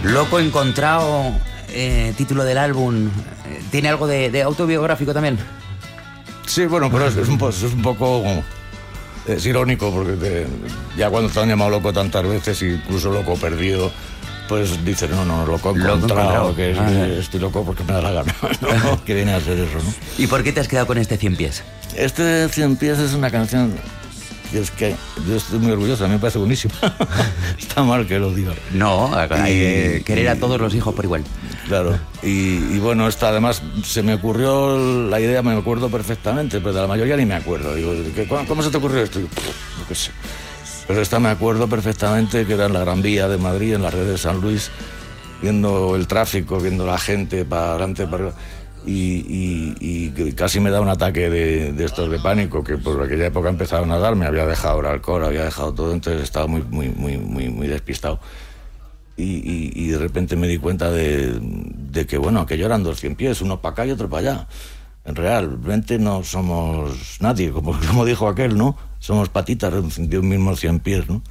Loco encontrado, título del álbum. ¿Tiene algo de autobiográfico también? Sí, bueno, pero es un poco... Es irónico porque ya cuando te han llamado loco tantas veces, incluso loco perdido, pues dices, no, loco encontrado, que estoy loco porque me da la gana, ¿no? Que viene a ser eso, ¿no? ¿Y por qué te has quedado con este 100 pies? Este 100 pies es una canción que es que yo estoy muy orgulloso, a mí me parece buenísima. Está mal que lo diga. No, hay que querer a todos los hijos por igual. Claro, y bueno, esta además se me ocurrió la idea, me acuerdo perfectamente, pero de la mayoría ni me acuerdo. Digo, ¿cómo se te ocurrió esto? Yo qué sé. Pero esta me acuerdo perfectamente, que era en la Gran Vía de Madrid, en la red de San Luis, viendo el tráfico, viendo la gente para adelante, para arriba, y casi me da un ataque de estos de pánico, que por aquella época empezaron a dar, me había dejado el alcohol, había dejado todo, entonces estaba muy despistado. Y de repente me di cuenta de que, bueno, aquello eran 200 pies, uno para acá y otro para allá. Realmente no somos nadie, como dijo aquel, ¿no? Somos patitas de un mismo 100 pies, ¿no?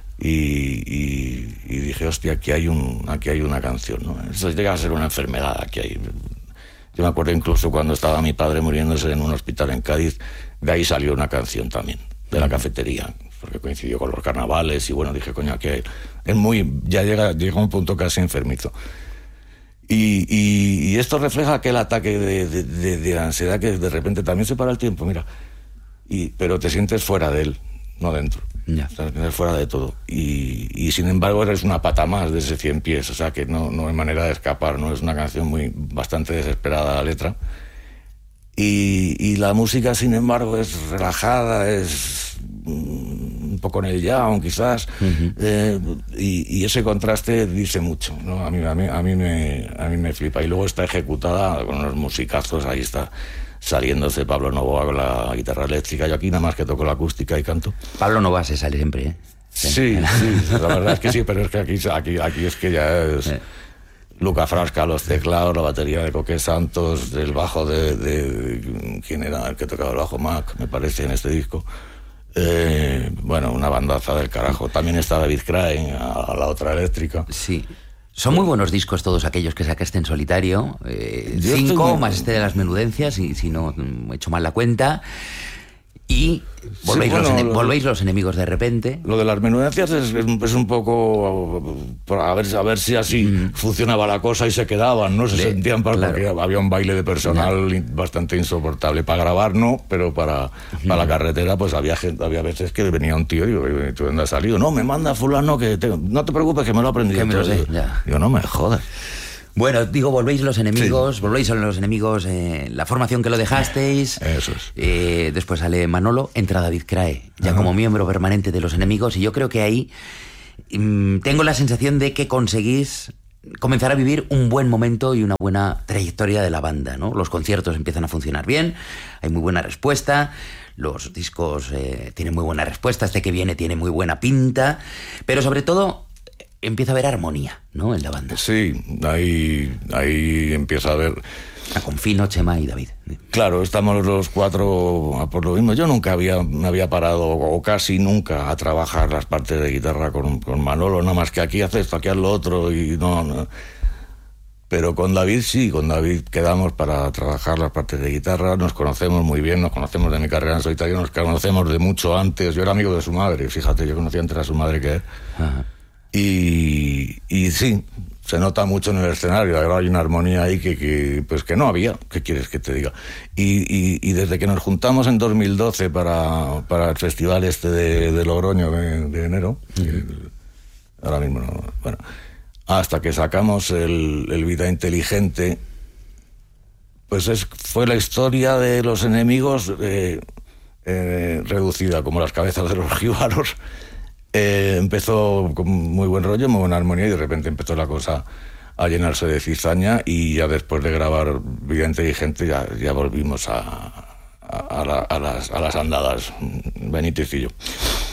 Y dije, hostia, aquí hay una canción, ¿no? Eso llega a ser una enfermedad, aquí hay... Yo me acuerdo incluso cuando estaba mi padre muriéndose en un hospital en Cádiz, de ahí salió una canción también, de la cafetería, porque coincidió con los carnavales, y bueno, dije, coño, aquí hay... ya llega a un punto casi enfermizo. Y esto refleja aquel ataque de ansiedad que de repente también se para el tiempo, mira, pero te sientes fuera de él, no dentro. Ya. Estás fuera de todo. Y sin embargo eres una pata más de ese 100 pies, o sea que no hay manera de escapar, ¿no? Es una canción bastante desesperada la letra. Y la música, sin embargo, es relajada, es un poco en el jam, quizás, y ese contraste dice mucho, ¿no? A mí me flipa. Y luego está ejecutada con unos musicazos, ahí está saliéndose Pablo Novoa con la guitarra eléctrica. Yo aquí nada más que toco la acústica y canto. Pablo Novoa se sale siempre, ¿eh? Sí, la verdad es que sí, pero es que aquí es que ya es... Luca Frasca, los teclados, la batería de Coque Santos, el bajo de ¿quién era el que tocaba el bajo? Mac, me parece, en este disco. Bueno, una bandaza del carajo. También está David Crane a la otra eléctrica. Sí. Son muy buenos discos todos aquellos que sacaste en solitario. 5 más este de las menudencias, y si no he hecho mal la cuenta. Y volvéis los enemigos de repente. Lo de las menudencias es un poco a ver si así funcionaba la cosa y se quedaban, ¿no? Se sentían porque había un baile de personal bastante insoportable. Para grabar no, pero para la carretera pues había veces que venía un tío y digo, ¿tú dónde has salido? No, me manda fulano que no te preocupes que me lo he aprendido. Que me lo sé, ya. Digo, no me jodas. Bueno, digo, volvéis los enemigos, la formación que lo dejasteis. Eso es. Después sale Manolo, entra David Crae, ya como miembro permanente de los enemigos, y yo creo que ahí tengo la sensación de que conseguís comenzar a vivir un buen momento y una buena trayectoria de la banda, ¿no? Los conciertos empiezan a funcionar bien, hay muy buena respuesta, los discos tienen muy buena respuesta, este que viene tiene muy buena pinta, pero sobre todo... empieza a haber armonía, ¿no?, en la banda. Sí, ahí empieza a haber... Con Fino, Chema y David. Claro, estamos los cuatro por lo mismo. Yo nunca me había parado, o casi nunca, a trabajar las partes de guitarra con Manolo, nada más que aquí hace esto, aquí haz lo otro, y no. Pero con David sí, con David quedamos para trabajar las partes de guitarra, nos conocemos muy bien, nos conocemos de mi carrera en solitario, nos conocemos de mucho antes. Yo era amigo de su madre, fíjate, yo conocía antes a su madre que él. Ajá. Y sí, se nota mucho en el escenario. Ahora hay una armonía ahí que no había. ¿Qué quieres que te diga? Y desde que nos juntamos en 2012 para el festival este de Logroño de enero, ahora mismo no, bueno, hasta que sacamos el Vida Inteligente, pues fue la historia de los enemigos reducida como las cabezas de los jíbaros. Empezó con muy buen rollo, muy buena armonía, y de repente empezó la cosa a llenarse de cizaña, y ya después de grabar Vida Inteligente ya volvimos a las andadas, Benítez y yo.